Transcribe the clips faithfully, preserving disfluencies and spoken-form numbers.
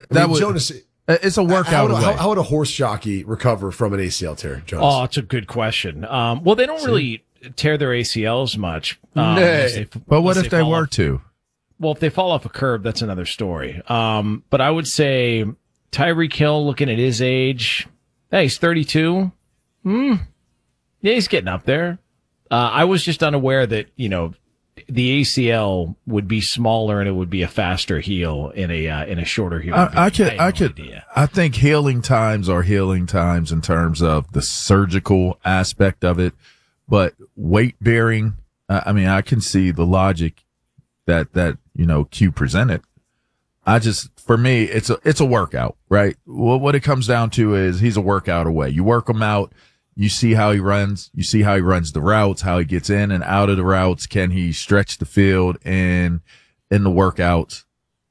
I that mean, would, Jonas, it's a workout how, away. how, how would a horse jockey recover from an A C L tear, Jonas? Oh, it's a good question. Um, well, they don't really tear their A C Ls much. Um, unless they, but what unless if they, they were off, to? Well, if they fall off a curb, that's another story. Um, but I would say Tyreek Hill, looking at his age, hey, he's thirty-two. Hmm. Yeah, he's getting up there. Uh, I was just unaware that, you know, the A C L would be smaller and it would be a faster heal in a uh, in a shorter heal. I, I could, I, I no could, idea. I think healing times are healing times in terms of the surgical aspect of it, but weight bearing. Uh, I mean, I can see the logic that that you know Q presented. I just, for me, it's a it's a workout, right? What what it comes down to is he's a workout away. You work him out. You see how he runs. You see how he runs the routes, how he gets in and out of the routes. Can he stretch the field in, in the workouts?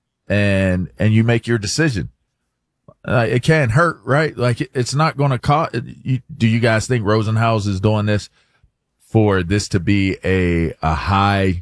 And, and you make your decision. Uh, it can hurt, right? Like it, it's not going to cost. You, do you guys think Rosenhaus is doing this for this to be a, a high,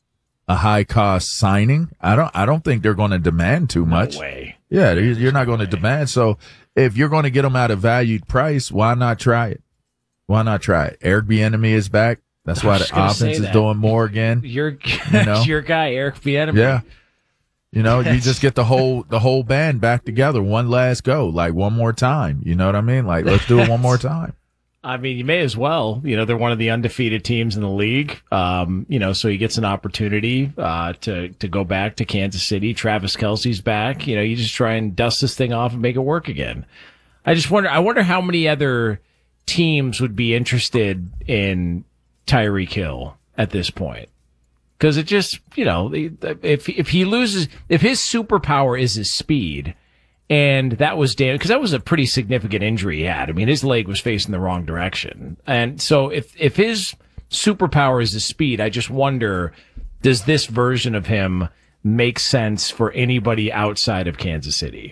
a high cost signing? I don't, I don't think they're going to demand too much. No way. Yeah. You're not going to demand. So if you're going to get them at a valued price, why not try it? Why not try it? Eric Bieniemy is back. That's why the offense is that. doing more again. Your, you know? your guy, Eric Bieniemy. Yeah. You know, you just get the whole, the whole band back together. One last go, like one more time. You know what I mean? Like, let's do it one more time. I mean, you may as well. You know, they're one of the undefeated teams in the league. Um, you know, so he gets an opportunity, uh, to, to go back to Kansas City. Travis Kelce's back. You know, you just try and dust this thing off and make it work again. I just wonder, I wonder how many other teams would be interested in Tyreek Hill at this point. Cause it just, you know, if, if he loses, if his superpower is his speed and that was damn, cause that was a pretty significant injury he had. I mean, his leg was facing the wrong direction. And so if, if his superpower is his speed, I just wonder, does this version of him make sense for anybody outside of Kansas City?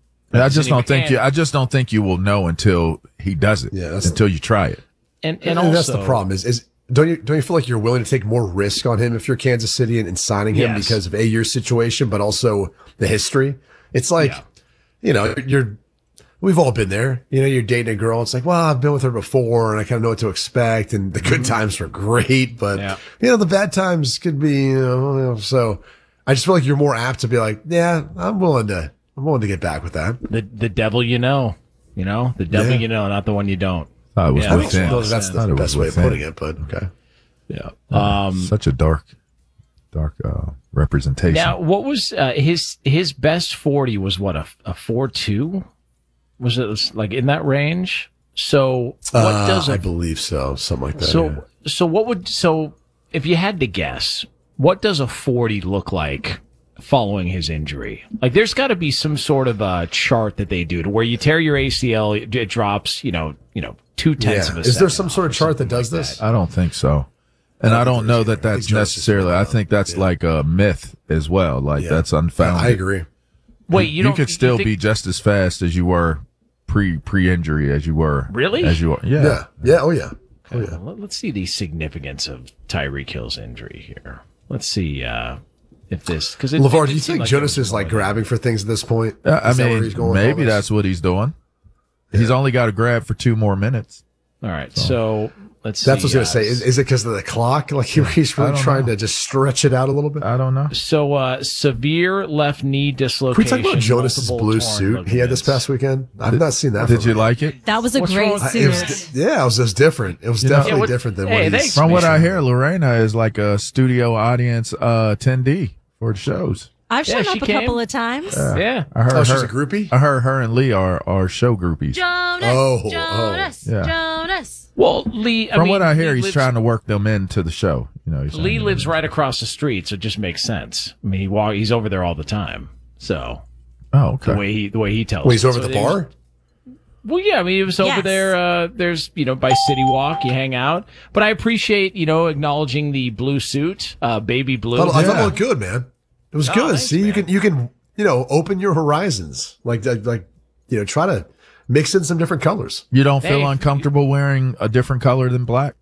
I just don't think you. I just don't think you will know until he does it. Yeah, that's until you try it. And and, and also, that's the problem. Is is don't you don't you feel like you're willing to take more risk on him if you're Kansas City and, and signing him yes. because of a your situation, but also the history? It's like, yeah. you know, you're. We've all been there. You know, you're dating a girl. It's like, well, I've been with her before, and I kind of know what to expect. And the good mm-hmm. times were great, but yeah. you know, the bad times could be. You know, so I just feel like you're more apt to be like, yeah, I'm willing to. I'm willing to get back with that. The the devil you know, you know, the devil yeah. you know, not the one you don't. Oh, it was yeah, within. Well, that's the best way of putting it, but okay. Yeah. Um, Such a dark, dark uh, representation. Now, what was uh, his his best forty was what a a four two? Was it like in that range? So what uh, does a, I believe so, something like that. So yeah. so what would so if you had to guess, what does a forty look like following his injury? Like there's got to be some sort of a chart that they do to where you tear your A C L, it, it drops, you know, you know, two tenths yeah. of a Is there second some sort of chart that does like this? that. I don't think so. And I don't, I don't know that that's necessarily, I think that's yeah. like a myth as well. Like yeah. that's unfounded. I agree. Wait, you, you don't, could still you think... be just as fast as you were pre, pre-injury as you were. Really? As you are. Yeah. Yeah. Yeah. Oh yeah. Oh yeah. Well, let's see the significance of Tyreek Hill's injury here. Let's see, uh, if this, because LeVar, do you think like Jonas is like grabbing for things at this point? Uh, I mean, maybe that's what he's doing. Yeah. He's only got to grab for two more minutes. All right, so, so let's. That's see, what I was uh, gonna say. Is, is it because of the clock? Like he's really trying know. to just stretch it out a little bit. I don't know. So uh, severe left knee dislocation. Can we talk about Jonas's blue suit he had this past weekend? I've did, not seen that. Did you like it? That was a What's great wrong? suit. It was, yeah, it was just different. It was you definitely know, yeah, what, different than hey, what he's. From what I hear, Lorena is like a studio audience uh, attendee for the shows. I've shown yeah, up a came. couple of times. Yeah. yeah. I heard oh, her, she's a groupie? I heard her and Lee are, are show groupies. Jonas, oh, Jonas, oh. Yeah. Jonas. Well, Lee, I From mean, what I hear, Lee he's lives, trying to work them into the show. You know, Lee lives right across the street, so it just makes sense. I mean, he walk, he's over there all the time. So, oh, okay. The way he, the way he tells. Well, he's it. over so the bar? Was, well, yeah, I mean, he was over yes. there. Uh, there's, you know, by City Walk, you hang out. But I appreciate, you know, acknowledging the blue suit, uh, baby blue. I thought, I thought Yeah. it looked good, man. It was Oh, good. thanks, See, man. you can, you can, you know, open your horizons. Like, like, like, you know, try to mix in some different colors. You don't feel Hey, uncomfortable wearing a different color than black?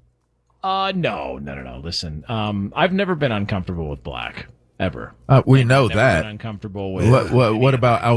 Uh, no, no, no, no. Listen, um, I've never been uncomfortable with black ever. Uh, we I've know never that. Been uncomfortable with. What, what, what about